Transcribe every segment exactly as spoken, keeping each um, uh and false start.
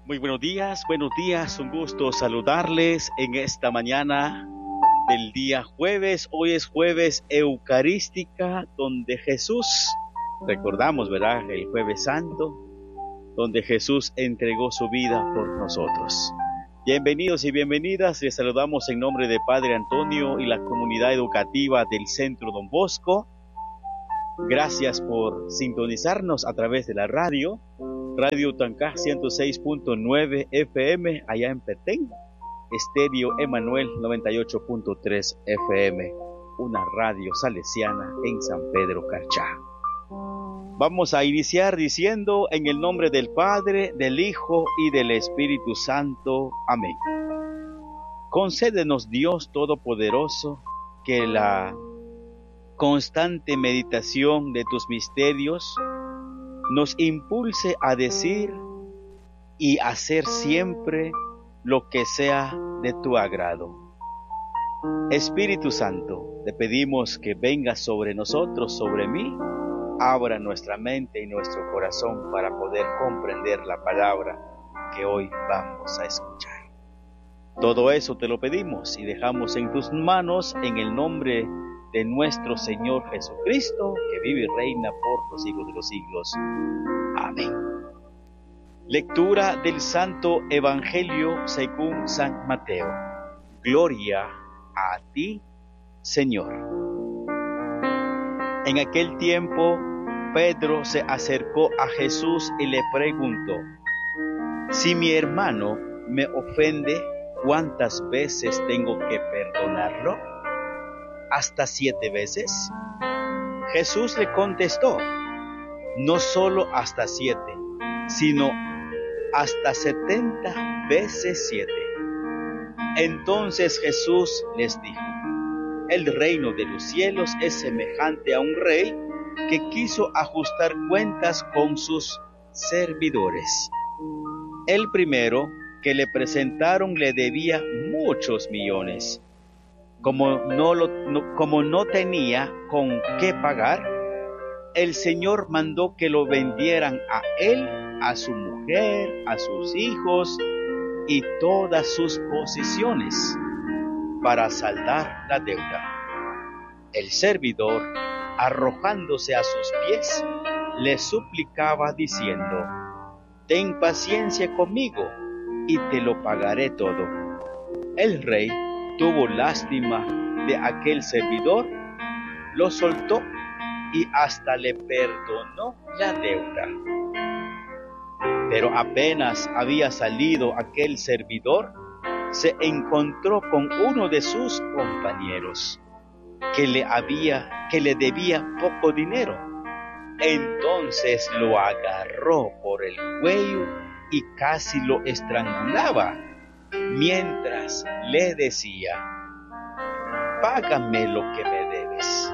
Muy buenos días, buenos días, un gusto saludarles en esta mañana del día jueves. Hoy es jueves eucarística, donde Jesús, recordamos, ¿verdad? El jueves santo, donde Jesús entregó su vida por nosotros. Bienvenidos y bienvenidas, les saludamos en nombre de Padre Antonio y la comunidad educativa del Centro Don Bosco. Gracias por sintonizarnos a través de la radio, Radio Tancá ciento seis punto nueve F M allá en Petén, Estéreo Emanuel noventa y ocho punto tres F M, una radio salesiana en San Pedro Carchá. Vamos a iniciar diciendo en el nombre del Padre, del Hijo y del Espíritu Santo. Amén. Concédenos, Dios Todopoderoso, que la constante meditación de tus misterios nos impulse a decir y hacer siempre lo que sea de tu agrado. Espíritu Santo, te pedimos que vengas sobre nosotros, sobre mí, abra nuestra mente y nuestro corazón para poder comprender la palabra que hoy vamos a escuchar. Todo eso te lo pedimos y dejamos en tus manos en el nombre de nuestro Señor Jesucristo, que vive y reina por los siglos de los siglos. Amén. Lectura del Santo Evangelio según San Mateo. Gloria a ti, Señor. En aquel tiempo, Pedro se acercó a Jesús y le preguntó: si mi hermano me ofende, ¿cuántas veces tengo que perdonarlo? ¿Hasta siete veces? Jesús le contestó: no solo hasta siete, sino hasta setenta veces siete. Entonces Jesús les dijo: el reino de los cielos es semejante a un rey que quiso ajustar cuentas con sus servidores. El primero que le presentaron le debía muchos millones. Como no, lo, no, como no tenía con qué pagar, el Señor mandó que lo vendieran a él, a su mujer, a sus hijos y todas sus posesiones para saldar la deuda. El servidor, arrojándose a sus pies, le suplicaba diciendo: ten paciencia conmigo y te lo pagaré todo. El rey tuvo lástima de aquel servidor, lo soltó y hasta le perdonó la deuda. Pero apenas había salido aquel servidor, se encontró con uno de sus compañeros que le había, que le debía poco dinero. Entonces lo agarró por el cuello y casi lo estrangulaba, mientras le decía: págame lo que me debes.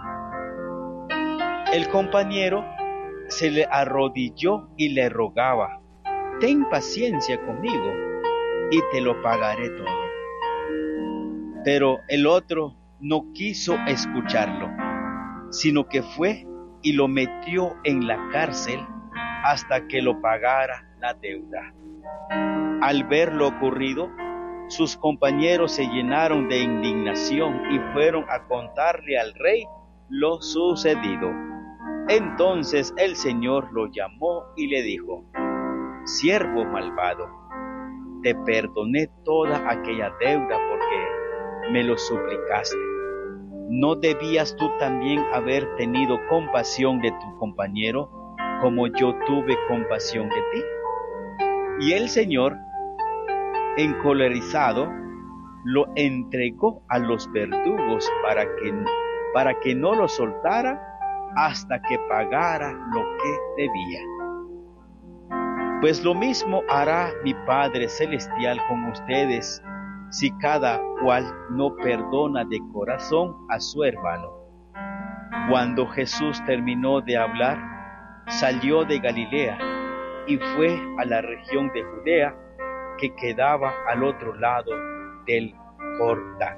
El compañero se le arrodilló y le rogaba: ten paciencia conmigo y te lo pagaré todo. Pero el otro no quiso escucharlo, sino que fue y lo metió en la cárcel hasta que lo pagara la deuda. Al ver lo ocurrido, sus compañeros se llenaron de indignación y fueron a contarle al rey lo sucedido. Entonces el Señor lo llamó y le dijo: siervo malvado, te perdoné toda aquella deuda porque me lo suplicaste. ¿No debías tú también haber tenido compasión de tu compañero como yo tuve compasión de ti? Y el Señor, encolerizado, lo entregó a los verdugos para que, para que no lo soltara hasta que pagara lo que debía. Pues lo mismo hará mi Padre Celestial con ustedes, si cada cual no perdona de corazón a su hermano. Cuando Jesús terminó de hablar, salió de Galilea y fue a la región de Judea, que quedaba al otro lado del Jordán.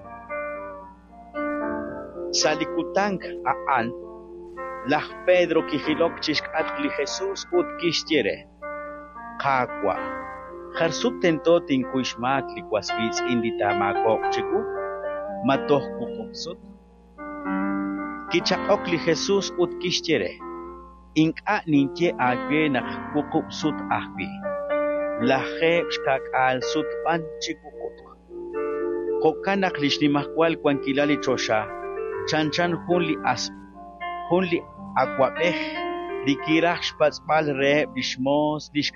Salikutank aan, lach Pedro kijilokchishk atli Jesús ut kishtiere, kakwa, Jarsub tentotin kuishmak likwasbits inditamako chiku, matoh kukupsut. Kichakokli Jesús utkishtere, inka ninche agwe nak kukupsut ahbi. Laje shkak al sut panchikukutu. Kokanak lishnimahkwal kwankilali chosha, chanchan hunli as, hunli akwabeh, dikirach spatzpal re bishmos